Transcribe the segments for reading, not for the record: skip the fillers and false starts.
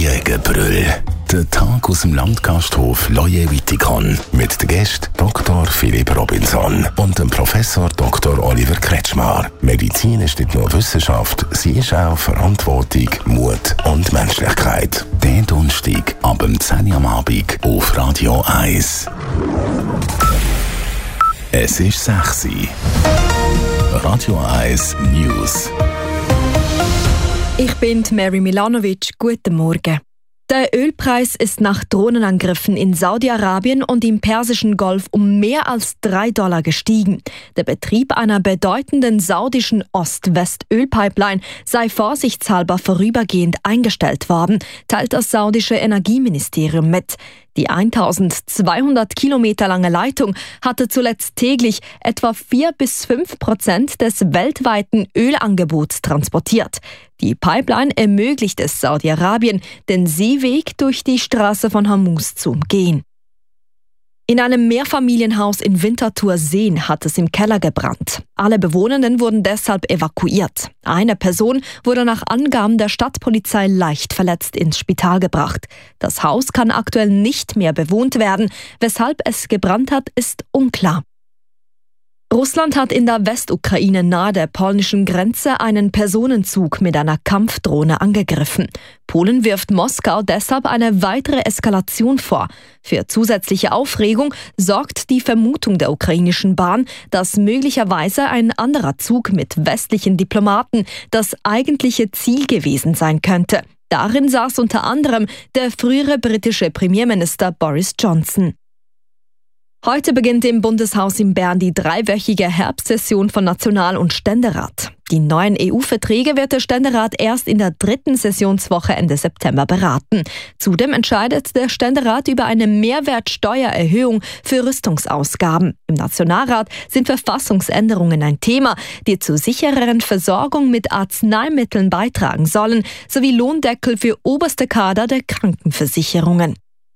Lügenbrüll. Der Tag aus dem Landgasthof Loje Wittikon mit dem Gast Dr. Philipp Robinson und dem Professor Dr. Oliver Kretschmar. Medizin ist nicht nur Wissenschaft, sie ist auch Verantwortung, Mut und Menschlichkeit. Den Donnerstag ab 10 Uhr am Abend auf Radio 1. Es ist 6 Uhr. Radio 1 News. Ich bin Mary Milanovic. Guten Morgen. Der Ölpreis ist nach Drohnenangriffen in Saudi-Arabien und im Persischen Golf um mehr als $3 gestiegen. Der Betrieb einer bedeutenden saudischen Ost-West-Ölpipeline sei vorsichtshalber vorübergehend eingestellt worden, teilt das saudische Energieministerium mit. Die 1200 Kilometer lange Leitung hatte zuletzt täglich etwa 4-5% des weltweiten Ölangebots transportiert. Die Pipeline ermöglicht es Saudi-Arabien, den Seeweg durch die Straße von Hormuz zu umgehen. In einem Mehrfamilienhaus in Winterthur-Seen hat es im Keller gebrannt. Alle Bewohnenden wurden deshalb evakuiert. Eine Person wurde nach Angaben der Stadtpolizei leicht verletzt ins Spital gebracht. Das Haus kann aktuell nicht mehr bewohnt werden. Weshalb es gebrannt hat, ist unklar. Russland hat in der Westukraine nahe der polnischen Grenze einen Personenzug mit einer Kampfdrohne angegriffen. Polen wirft Moskau deshalb eine weitere Eskalation vor. Für zusätzliche Aufregung sorgt die Vermutung der ukrainischen Bahn, dass möglicherweise ein anderer Zug mit westlichen Diplomaten das eigentliche Ziel gewesen sein könnte. Darin saß unter anderem der frühere britische Premierminister Boris Johnson. Heute beginnt im Bundeshaus in Bern die 3-wöchige Herbstsession von National- und Ständerat. Die neuen EU-Verträge wird der Ständerat erst in der 3. Sessionswoche Ende September beraten. Zudem entscheidet der Ständerat über eine Mehrwertsteuererhöhung für Rüstungsausgaben. Im Nationalrat sind Verfassungsänderungen ein Thema, die zur sichereren Versorgung mit Arzneimitteln beitragen sollen, sowie Lohndeckel für oberste Kader der Krankenversicherungen.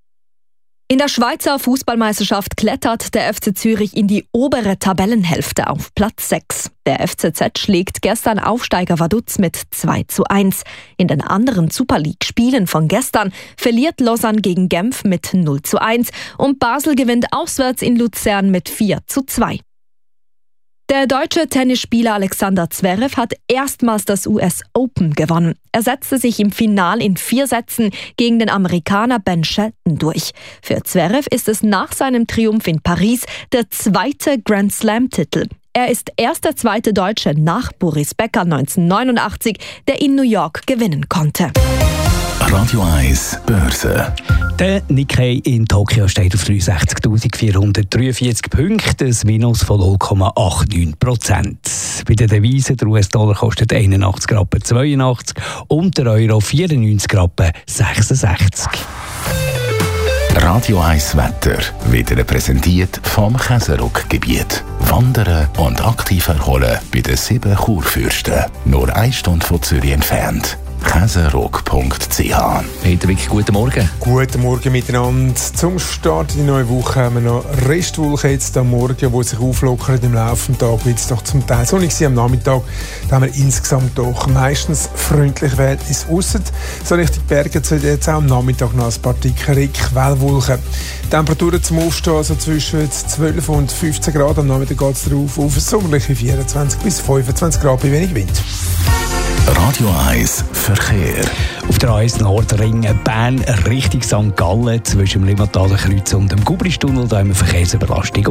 In der Schweizer Fußballmeisterschaft klettert der FC Zürich in die obere Tabellenhälfte auf Platz 6. Der FCZ schlägt gestern Aufsteiger Vaduz mit 2:1. In den anderen Super League-Spielen von gestern verliert Lausanne gegen Genf mit 0:1 und Basel gewinnt auswärts in Luzern mit 4:2. Der deutsche Tennisspieler Alexander Zverev hat erstmals das US Open gewonnen. Er setzte sich im Finale in 4 Sätzen gegen den Amerikaner Ben Shelton durch. Für Zverev ist es nach seinem Triumph in Paris der 2. Grand Slam-Titel. Er ist erst der 2. Deutsche nach Boris Becker 1989, der in New York gewinnen konnte. Radio 1 Börse. Der Nikkei in Tokio steht auf 63.443 Punkten, ein Minus von 0,89%. Bei den Devisen, der US-Dollar kostet 81,82 Rappen und der Euro 94,66 Rappen. Radio 1 Wetter wird präsentiert vom Käseruck-Gebiet. Wandern und aktiv erholen bei den 7 Kurfürsten. Nur 1 Stunde von Zürich entfernt. käseruck.ch. Peter Wick, guten Morgen. Guten Morgen miteinander. Zum Start in die neue Woche haben wir noch Restwolken jetzt am Morgen, die sich auflockern im Laufe des Tages. Wird es doch zum Teil sonnig sein am Nachmittag. Da haben wir insgesamt doch meistens freundliche Verhältnisse aussen. So Richtung Berge sollte jetzt auch am Nachmittag noch ein paar dicke Quellwolken. Temperaturen zum Aufstehen also zwischen 12 und 15 Grad. Am Nachmittag geht es darauf auf sommerliche 24 bis 25 Grad bei wenig Wind. Radio 1 Verkehr. Auf der A1 Nordring Bern Richtung St. Gallen zwischen dem Limmataler Kreuz und dem Gubristunnel, da haben wir Verkehrsüberlastung.